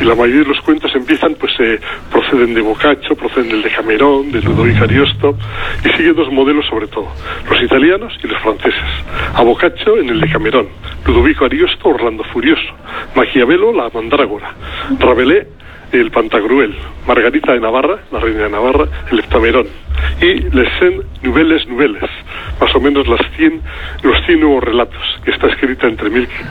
y la mayoría de los cuentos empiezan, proceden de Boccaccio, proceden del Decamerón, de Ludovico Ariosto, y sigue dos modelos sobre todo, los italianos y los franceses. A Boccaccio en el Decamerón, Ludovico Ariosto, Orlando Furioso, Maquiavelo, la Mandrágora, Rabelais, el Pantagruel, Margarita de Navarra, la reina de Navarra, el Heptamerón, y Les 100 Nouvelles Nouvelles, más o menos los 100 nuevos relatos, que está escrita entre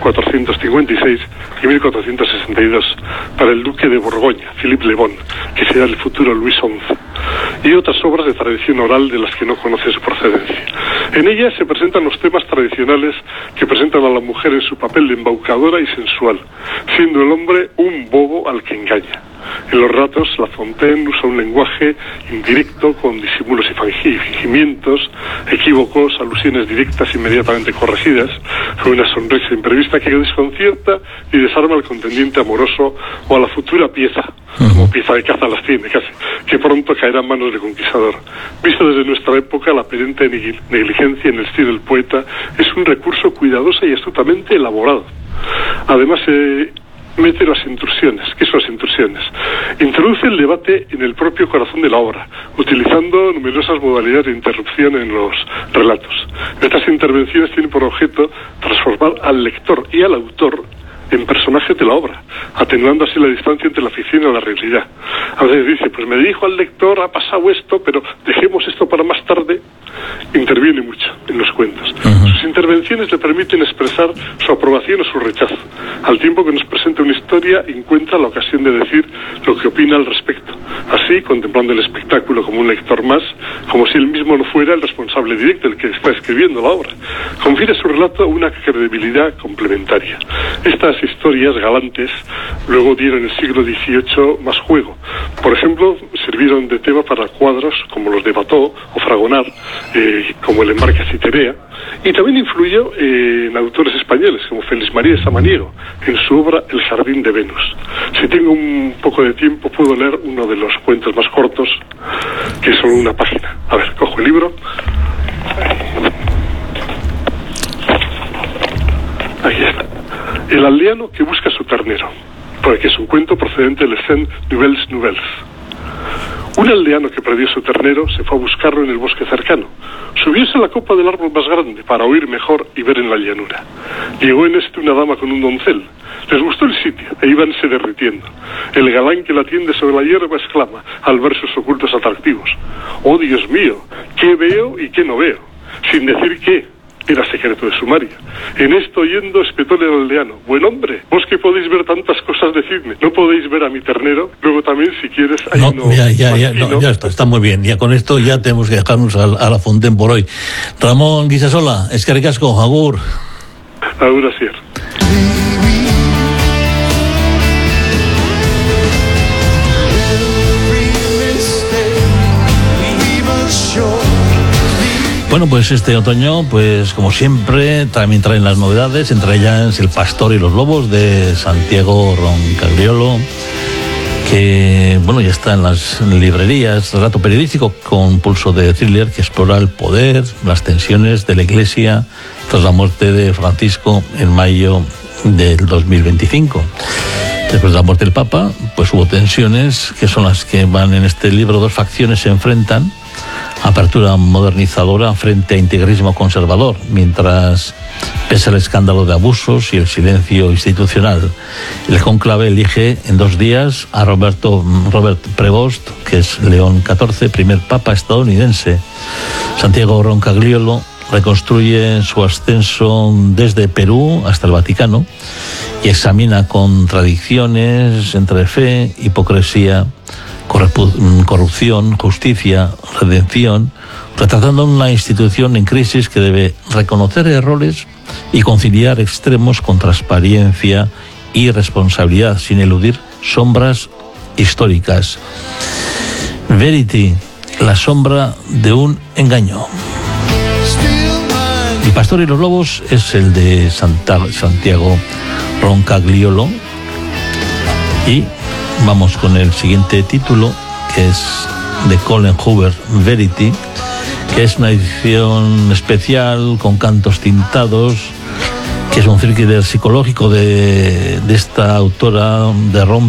1456 y 1462 para el duque de Borgoña, Philippe le Bon, que será el futuro Luis XI, y otras obras de tradición oral de las que no conoce su procedencia. En ellas se presentan los temas tradicionales que presentan a la mujer en su papel de embaucadora y sensual, siendo el hombre un bobo al que engaña. En los relatos, La Fontaine usa un lenguaje indirecto con disimulos y fingimientos, equívocos, alusiones directas inmediatamente corregidas, con una sonrisa imprevista que desconcierta y desarma al contendiente amoroso o a la futura pieza, como pieza de caza las tiene casi, que pronto caerá en manos del conquistador. Visto desde nuestra época, la aparente negligencia en el estilo del poeta es un recurso cuidadoso y astutamente elaborado. Además, mete las intrusiones. ¿Qué son las intrusiones? Introduce el debate en el propio corazón de la obra, utilizando numerosas modalidades de interrupción en los relatos. Estas intervenciones tienen por objeto transformar al lector y al autor en personajes de la obra, atenuando así la distancia entre la ficción y la realidad. A veces dice, pues me dirijo al lector, ha pasado esto, pero dejemos esto para más tarde. Interviene mucho en los cuentos. Sus intervenciones le permiten expresar su aprobación o su rechazo, al tiempo que nos presenta una historia y encuentra la ocasión de decir lo que opina al respecto, así contemplando el espectáculo como un lector más, como si él mismo no fuera el responsable directo, el que está escribiendo la obra. Confiere a su relato una credibilidad complementaria. Estas historias galantes luego dieron en el siglo XVIII más juego. Por ejemplo, sirvieron de tema para cuadros como los de Watteau o Fragonard, como el Embarque a Citerea, y también influyó en autores españoles como Félix María de Samaniego en su obra El Jardín de Venus. Si tengo un poco de tiempo puedo leer uno de los cuentos más cortos, que es solo una página. A ver, cojo el libro. Aquí está. El aldeano que busca su ternero, porque es un cuento procedente de Les 100 Nouvelles Nouvelles. Un aldeano que perdió su ternero se fue a buscarlo en el bosque cercano. Subióse a la copa del árbol más grande para oír mejor y ver en la llanura. Llegó en una dama con un doncel. Les gustó el sitio e íbanse derritiendo. El galán que la tiende sobre la hierba exclama al ver sus ocultos atractivos: ¡Oh, Dios mío! ¿Qué veo y qué no veo? Sin decir qué. Era secreto de sumaria. En esto oyendo espetóle el aldeano: buen hombre, vos que podéis ver tantas cosas, decidme, ¿no podéis ver a mi ternero? Luego también, si quieres, hay ya está muy bien. Ya con esto ya tenemos que dejarnos a la Fontaine por hoy. Ramón Guisasola, eskerrik asko, agur. Agur, asier. Bueno, pues este otoño, pues como siempre, también traen las novedades, entre ellas El Pastor y los Lobos de Santiago Roncagliolo, que bueno, ya está en las librerías. Relato periodístico con pulso de thriller que explora el poder, las tensiones de la Iglesia tras la muerte de Francisco en mayo del 2025. Después de la muerte del Papa, pues hubo tensiones que son las que van en este libro. Dos facciones se enfrentan: apertura modernizadora frente a integrismo conservador, mientras pesa el escándalo de abusos y el silencio institucional. El cónclave elige en 2 días a Robert Prevost, que es León XIV, primer papa estadounidense. Santiago Roncagliolo reconstruye su ascenso desde Perú hasta el Vaticano y examina contradicciones entre fe, hipocresía, corrupción, justicia, redención, retratando una institución en crisis que debe reconocer errores y conciliar extremos con transparencia y responsabilidad, sin eludir sombras históricas. Verity, la sombra de un engaño. El Pastor y los Lobos es el de Santiago Roncagliolo. Y vamos con el siguiente título, que es de Colin Hoover, Verity, que es una edición especial con cantos tintados, que es un thriller psicológico de esta autora de Rom